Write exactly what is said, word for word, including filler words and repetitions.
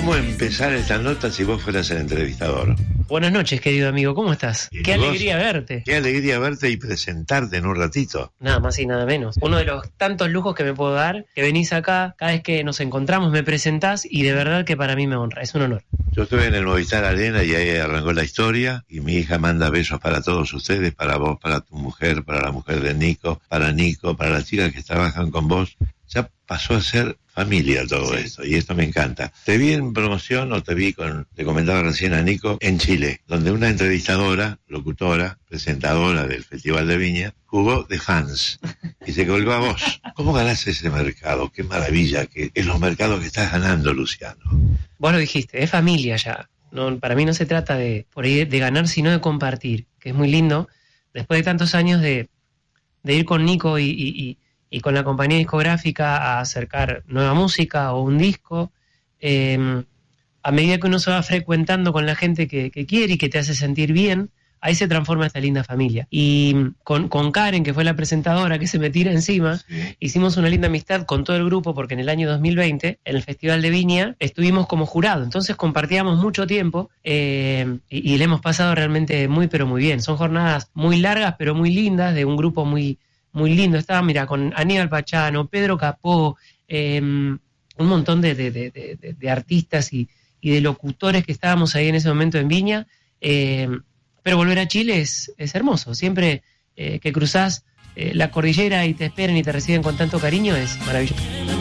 ¿Cómo empezar esta nota si vos fueras el entrevistador? Buenas noches, querido amigo, ¿cómo estás? ¿Y Qué vos? alegría verte. Qué alegría verte y presentarte en un ratito. Nada más y nada menos. Uno de los tantos lujos que me puedo dar, que venís acá, cada vez que nos encontramos me presentás y de verdad que para mí me honra, es un honor. Yo estuve en el Movistar Arena y ahí arrancó la historia y mi hija manda besos para todos ustedes, para vos, para tu mujer, para la mujer de Nico, para Nico, para las chicas que trabajan con vos. Ya pasó a ser familia todo sí. esto, y esto me encanta. Te vi en promoción, o te vi con, te comentaba recién a Nico, en Chile, donde una entrevistadora, locutora, presentadora del Festival de Viña, jugó de fans y se colgó a vos. ¿Cómo ganás ese mercado? Qué maravilla, que es los mercados que estás ganando, Luciano. Vos lo dijiste, es familia ya. No, para mí no se trata de por ahí de ganar, sino de compartir, que es muy lindo. Después de tantos años de, de ir con Nico y, y, y y con la compañía discográfica a acercar nueva música o un disco, eh, a medida que uno se va frecuentando con la gente que, que quiere y que te hace sentir bien, ahí se transforma esta linda familia. Y con, con Karen, que fue la presentadora que se me tira encima, sí. hicimos una linda amistad con todo el grupo, porque en el año dos mil veinte, en el Festival de Viña, estuvimos como jurado, entonces compartíamos mucho tiempo eh, y, y le hemos pasado realmente muy pero muy bien. Son jornadas muy largas pero muy lindas, de un grupo muy... muy lindo. Estaba, mira, con Aníbal Pachano, Pedro Capó, eh, un montón de, de, de, de, de artistas y, y de locutores que estábamos ahí en ese momento en Viña. Eh, pero volver a Chile es, es hermoso. Siempre eh, que cruzás eh, la cordillera y te esperan y te reciben con tanto cariño es maravilloso.